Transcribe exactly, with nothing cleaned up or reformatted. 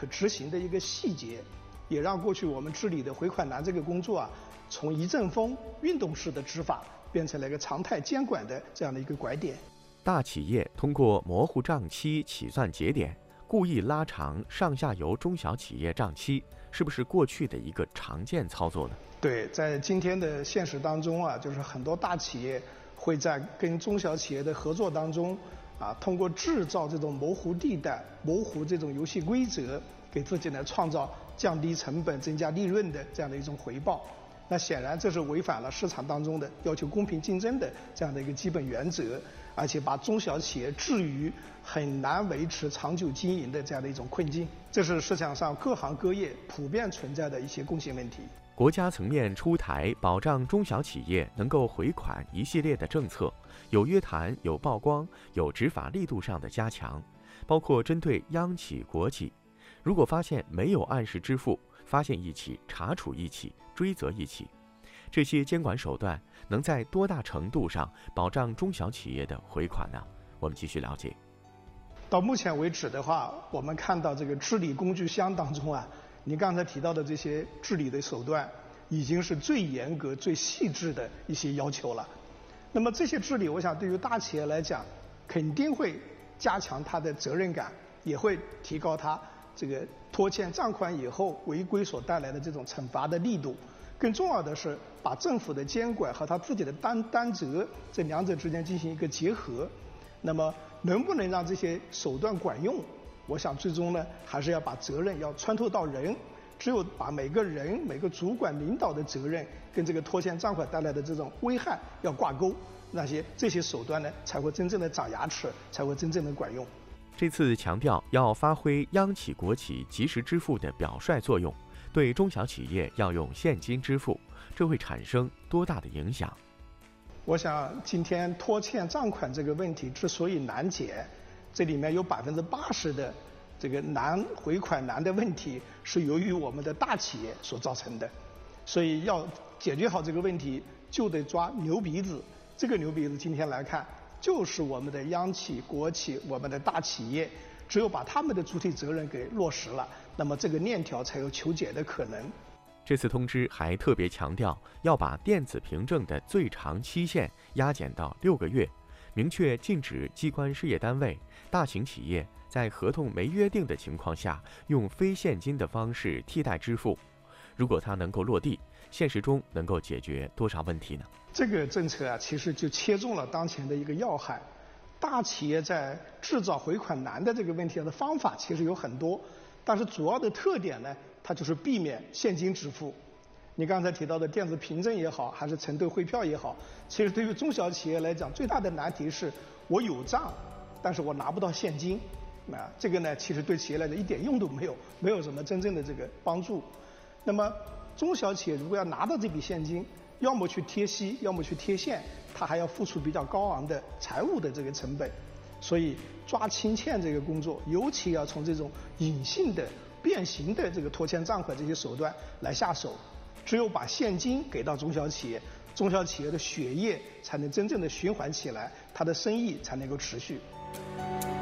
可执行的一个细节，也让过去我们治理的回款难这个工作啊，从一阵风运动式的执法，变成了一个常态监管的这样的一个拐点。 大企业通过模糊账期起算节点，故意拉长上下游中小企业账期，是不是过去的一个常见操作呢？ 对，在今天的现实当中啊，就是很多大企业会在跟中小企业的合作当中啊，通过制造这种模糊地带、模糊这种游戏规则，给自己呢创造降低成本、增加利润的这样的一种回报。那显然这是违反了市场当中的要求公平竞争的这样的一个基本原则，而且把中小企业置于很难维持长久经营的这样的一种困境。这是市场上各行各业普遍存在的一些共性问题。 国家层面出台保障中小企业能够回款一系列的政策，有约谈、有曝光、有执法力度上的加强，包括针对央企、国企，如果发现没有按时支付，发现一起查处一起，追责一起，这些监管手段能在多大程度上保障中小企业的回款呢？我们继续了解。 到目前为止的话，我们看到这个治理工具箱当中啊，您刚才提到的这些治理的手段，已经是最严格、最细致的一些要求了。那么这些治理，我想对于大企业来讲，肯定会加强它的责任感，也会提高它这个拖欠账款以后违规所带来的这种惩罚的力度。更重要的是，把政府的监管和他自己的担担责这两者之间进行一个结合。那么能不能让这些手段管用？我想最终呢，还是要把责任要穿透到人。只有把每个人、每个主管领导的责任跟这个拖欠账款带来的这种危害要挂钩，那些这些手段呢，才会真正的长牙齿，才会真正的管用。 这次强调要发挥央企、国企及时支付的表率作用，对中小企业要用现金支付，这会产生多大的影响？ 我想，今天拖欠账款这个问题之所以难解，这里面有百分之八十的这个难回款难的问题，是由于我们的大企业所造成的。所以要解决好这个问题，就得抓牛鼻子。这个牛鼻子今天来看，就是我们的央企、国企、我们的大企业。只有把他们的主体责任给落实了，那么这个链条才有求解的可能。 这次通知还特别强调，要把电子凭证的最长期限压减到六个月，明确禁止机关事业单位、大型企业在合同没约定的情况下，用非现金的方式替代支付。如果它能够落地，现实中能够解决多少问题呢？ 这个政策啊，其实就切中了当前的一个要害。大企业在制造回款难的这个问题上的方法其实有很多，但是主要的特点呢，它就是避免现金支付。你刚才提到的电子凭证也好，还是承兑汇票也好，其实对于中小企业来讲，最大的难题是我有账，但是我拿不到现金。啊，这个呢，其实对企业来讲一点用都没有，没有什么真正的这个帮助。那么中小企业如果要拿到这笔现金，要么去贴息，要么去贴现，它还要付出比较高昂的财务的这个成本。所以抓清欠这个工作，尤其要从这种隐性的、变形的这个拖欠账款这些手段来下手。只有把现金给到中小企业，中小企业的血液才能真正的循环起来，它的生意才能够持续。